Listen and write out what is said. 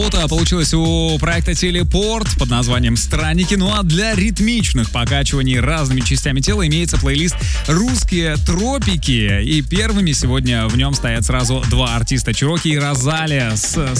Получилось у проекта «Телепорт» под названием «Странники». Ну а для ритмичных покачиваний разными частями тела имеется плейлист «Русские тропики». И первыми сегодня в нем стоят сразу два артиста — Чироки и Розалия с